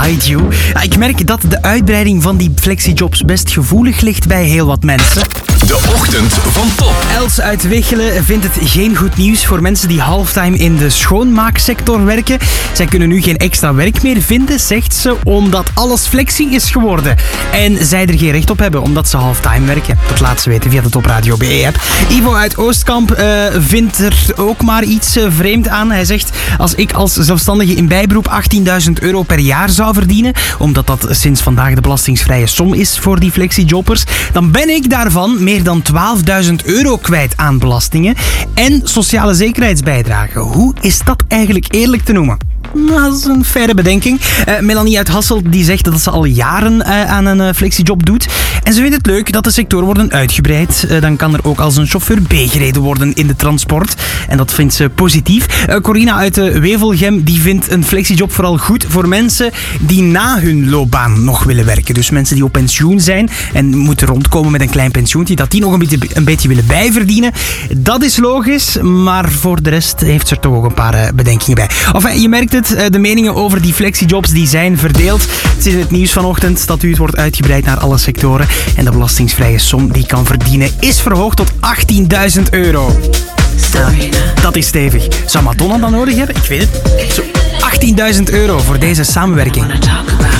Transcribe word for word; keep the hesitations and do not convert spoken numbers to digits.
Inside You. Ja, ik merk dat de uitbreiding van die flexijobs best gevoelig ligt bij heel wat mensen. De ochtend van Top. Els uit Wichelen vindt het geen goed nieuws voor mensen die halftime in de schoonmaaksector werken. Zij kunnen nu geen extra werk meer vinden, zegt ze, omdat alles flexie is geworden. En zij er geen recht op hebben, omdat ze halftime werken. Dat laat ze weten via de Top Radio B E-app. Ivo uit Oostkamp uh, vindt er ook maar iets uh, vreemd aan. Hij zegt, als ik als zelfstandige in bijberoep achttienduizend euro per jaar zou verdienen, omdat dat sinds vandaag de belastingsvrije som is voor die flexijobbers, dan ben ik daarvan meer dan twaalfduizend euro kwijt aan belastingen en sociale zekerheidsbijdragen. Hoe is dat eigenlijk eerlijk te noemen? Nou, dat is een faire bedenking. Uh, Melanie uit Hasselt die zegt dat ze al jaren uh, aan een uh, flexijob doet. En ze vindt het leuk dat de sectoren worden uitgebreid. Uh, dan kan er ook als een chauffeur B gereden worden in de transport. En dat vindt ze positief. Uh, Corina uit uh, Wevelgem die vindt een flexijob vooral goed voor mensen die na hun loopbaan nog willen werken. Dus mensen die op pensioen zijn en moeten rondkomen met een klein pensioentje, dat die nog een beetje, een beetje willen bijverdienen. Dat is logisch, maar voor de rest heeft ze er toch ook een paar uh, bedenkingen bij. Enfin, je merkt het. De meningen over die flexijobs die zijn verdeeld. Het is in het nieuws vanochtend. Statuut wordt uitgebreid naar alle sectoren. En de belastingsvrije som die kan verdienen is verhoogd tot achttienduizend euro. Dat is stevig. Zou Madonna dat nodig hebben? Ik weet het. Zo, achttienduizend euro voor deze samenwerking.